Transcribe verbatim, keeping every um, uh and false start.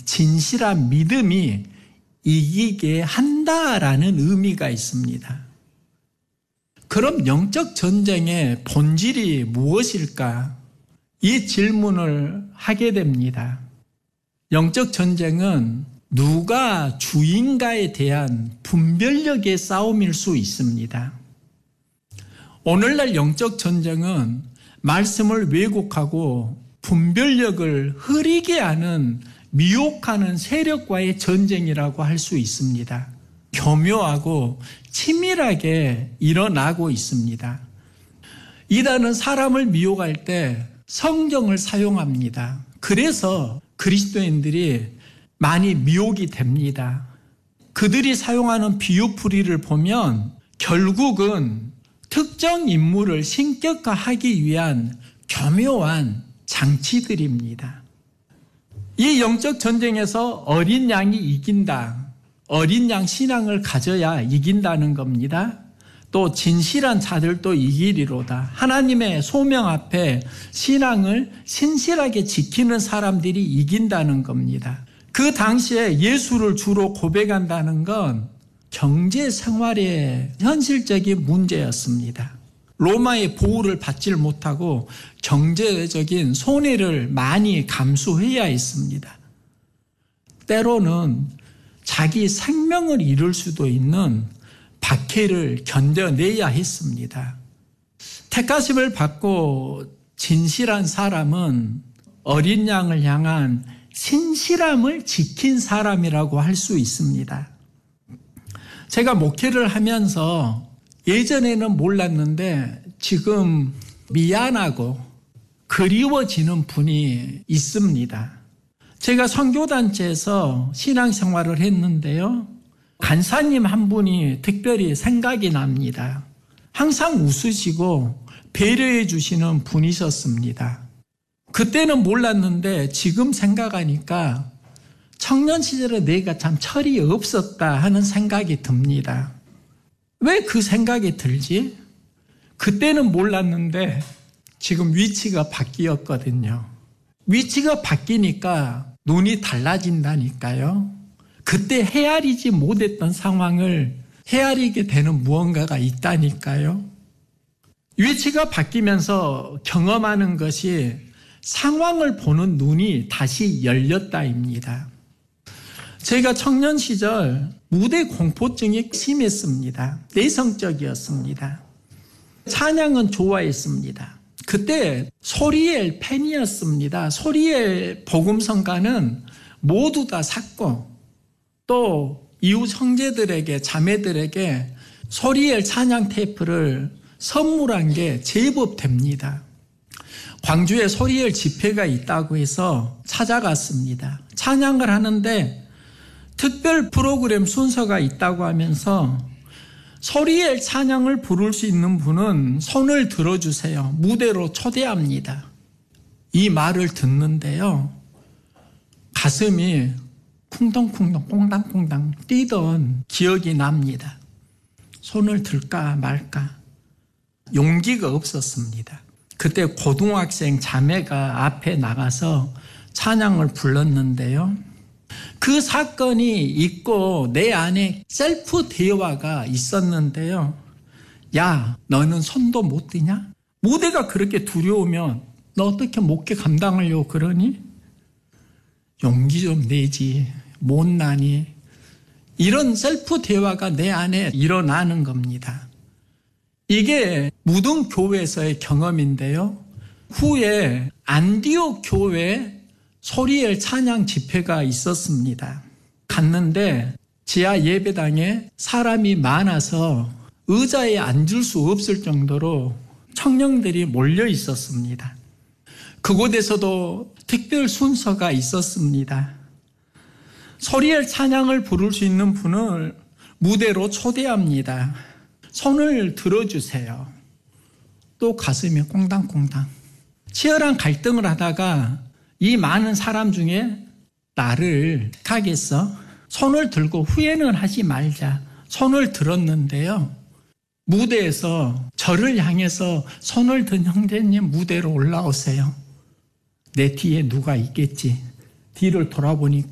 진실한 믿음이 이기게 한다라는 의미가 있습니다. 그럼 영적 전쟁의 본질이 무엇일까? 이 질문을 하게 됩니다. 영적 전쟁은 누가 주인가에 대한 분별력의 싸움일 수 있습니다. 오늘날 영적 전쟁은 말씀을 왜곡하고 분별력을 흐리게 하는 미혹하는 세력과의 전쟁이라고 할 수 있습니다. 교묘하고 치밀하게 일어나고 있습니다. 이단은 사람을 미혹할 때 성경을 사용합니다. 그래서 그리스도인들이 많이 미혹이 됩니다. 그들이 사용하는 비유풀이를 보면 결국은 특정 인물을 신격화하기 위한 교묘한 장치들입니다. 이 영적 전쟁에서 어린 양이 이긴다. 어린 양 신앙을 가져야 이긴다는 겁니다. 또 진실한 자들도 이기리로다. 하나님의 소명 앞에 신앙을 신실하게 지키는 사람들이 이긴다는 겁니다. 그 당시에 예수를 주로 고백한다는 건 경제 생활의 현실적인 문제였습니다. 로마의 보호를 받지 못하고 경제적인 손해를 많이 감수해야 했습니다. 때로는 자기 생명을 잃을 수도 있는 박해를 견뎌내야 했습니다. 택하심을 받고 진실한 사람은 어린 양을 향한 신실함을 지킨 사람이라고 할 수 있습니다. 제가 목회를 하면서 예전에는 몰랐는데 지금 미안하고 그리워지는 분이 있습니다. 제가 선교단체에서 신앙생활을 했는데요. 간사님 한 분이 특별히 생각이 납니다. 항상 웃으시고 배려해 주시는 분이셨습니다. 그때는 몰랐는데 지금 생각하니까 청년 시절에 내가 참 철이 없었다 하는 생각이 듭니다. 왜 그 생각이 들지? 그때는 몰랐는데 지금 위치가 바뀌었거든요. 위치가 바뀌니까 눈이 달라진다니까요. 그때 헤아리지 못했던 상황을 헤아리게 되는 무언가가 있다니까요. 위치가 바뀌면서 경험하는 것이 상황을 보는 눈이 다시 열렸다입니다. 제가 청년 시절 무대 공포증이 심했습니다. 내성적이었습니다. 찬양은 좋아했습니다. 그때 소리엘 팬이었습니다. 소리엘 복음성가는 모두 다 샀고 또 이웃 형제들에게 자매들에게 소리엘 찬양 테이프를 선물한 게 제법 됩니다. 광주에 소리엘 집회가 있다고 해서 찾아갔습니다. 찬양을 하는데 특별 프로그램 순서가 있다고 하면서 소리엘 찬양을 부를 수 있는 분은 손을 들어주세요. 무대로 초대합니다. 이 말을 듣는데요. 가슴이 쿵덩쿵덩 꽁당꽁당 뛰던 기억이 납니다. 손을 들까 말까 용기가 없었습니다. 그때 고등학생 자매가 앞에 나가서 찬양을 불렀는데요. 그 사건이 있고 내 안에 셀프 대화가 있었는데요. 야, 너는 손도 못 드냐? 무대가 그렇게 두려우면 너 어떻게 목회 감당하려고 그러니? 용기 좀 내지. 못나니. 이런 셀프 대화가 내 안에 일어나는 겁니다. 이게 무등 교회에서의 경험인데요. 후에 안디옥 교회 소리엘 찬양 집회가 있었습니다. 갔는데 지하 예배당에 사람이 많아서 의자에 앉을 수 없을 정도로 청년들이 몰려 있었습니다. 그곳에서도 특별 순서가 있었습니다. 소리엘 찬양을 부를 수 있는 분을 무대로 초대합니다. 손을 들어주세요. 또 가슴이 꽁당꽁당. 치열한 갈등을 하다가 이 많은 사람 중에 나를 가겠어? 손을 들고 후회는 하지 말자. 손을 들었는데요. 무대에서 저를 향해서 손을 든 형제님 무대로 올라오세요. 내 뒤에 누가 있겠지. 뒤를 돌아보니까